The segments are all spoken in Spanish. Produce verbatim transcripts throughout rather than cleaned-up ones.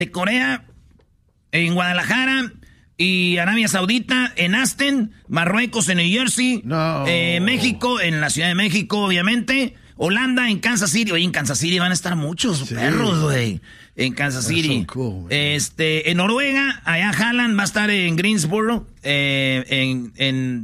de Corea, en Guadalajara, y Arabia Saudita en Aston, Marruecos en New Jersey, no. eh, México en la Ciudad de México, obviamente, Holanda en Kansas City. Oye, en Kansas City van a estar muchos sí. perros, güey. En Kansas City. Cool, este, en Noruega, allá Haaland va a estar en Greensboro, eh, en, en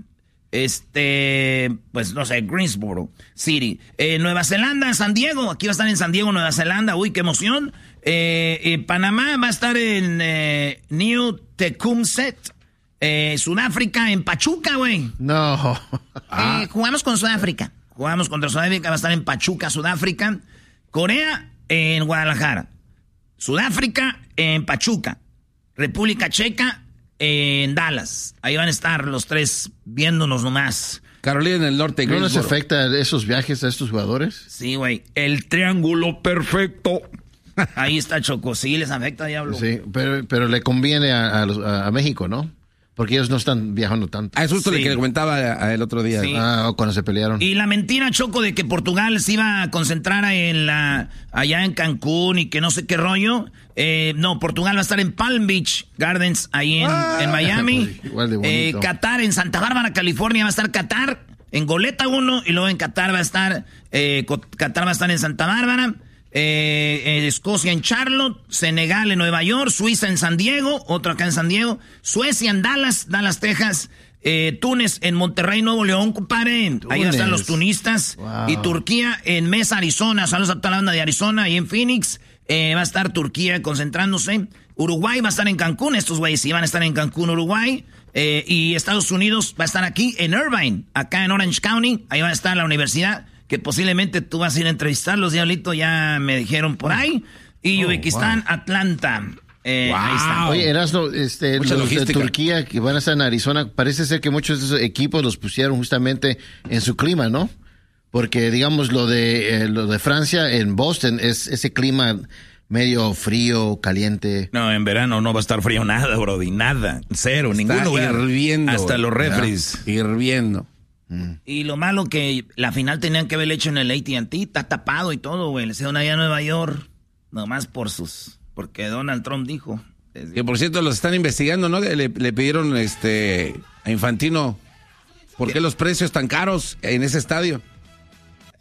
este, pues no sé, Greensboro City. Eh, Nueva Zelanda, San Diego, aquí va a estar en San Diego, Nueva Zelanda. Uy, qué emoción. Eh, eh, Panamá va a estar en eh, New Tecumseh, eh, Sudáfrica en Pachuca, güey. No. Ah. Eh, jugamos con Sudáfrica. Jugamos contra Sudáfrica, va a estar en Pachuca, Sudáfrica. Corea en Guadalajara. Sudáfrica en Pachuca. República Checa en Dallas. Ahí van a estar los tres viéndonos nomás. Carolina del Norte. ¿No les afecta esos viajes a estos jugadores? Sí, güey. El triángulo perfecto. Ahí está Choco, sí, les afecta, diablo. Sí, pero, pero le conviene a, a, a México, ¿no? Porque ellos no están viajando tanto. Ah, eso es lo sí. que le comentaba a, a el otro día. Sí. Ah, cuando se pelearon. Y la mentira, Choco, de que Portugal se iba a concentrar en la, allá en Cancún y que no sé qué rollo. Eh, no, Portugal va a estar en Palm Beach Gardens, ahí en, ah, en Miami. Igual de bonito. Eh, Qatar, en Santa Bárbara, California, va a estar Qatar. En Goleta uno, y luego en Qatar va a estar, eh, Qatar va a estar en Santa Bárbara. Eh, eh, Escocia en Charlotte, Senegal en Nueva York, Suiza en San Diego, otro acá en San Diego, Suecia en Dallas, Dallas, Texas, eh, Túnez en Monterrey, Nuevo León, compadre, Túnez. Ahí están los tunistas, wow. Y Turquía en Mesa, Arizona, saludos a toda la banda de Arizona, y en Phoenix eh, va a estar Turquía concentrándose, Uruguay va a estar en Cancún, estos güeyes sí van a estar en Cancún, Uruguay, eh, y Estados Unidos va a estar aquí en Irvine, acá en Orange County, ahí va a estar la universidad, que posiblemente tú vas a ir a entrevistarlos, Diablito, ya me dijeron por ahí. Y oh, Uzbekistán, wow. Atlanta. Eh, wow. Ahí está. Oye, Erasmo, este, los logística. de Turquía que van a estar en Arizona, parece ser que muchos de esos equipos los pusieron justamente en su clima, ¿no? Porque, digamos, lo de eh, lo de Francia en Boston es ese clima medio frío, caliente. No, en verano no va a estar frío nada, brody, nada, cero, está ninguno. Hirviendo. Hasta los refris. ¿No? Hirviendo. Mm. Y lo malo que la final tenían que haber hecho en el A T and T, está tapado y todo, güey. Le hicieron allá a Nueva York, nomás por sus, porque Donald Trump dijo. Que por cierto los están investigando, ¿no? Le, le pidieron este a Infantino, ¿por qué los precios tan caros en ese estadio?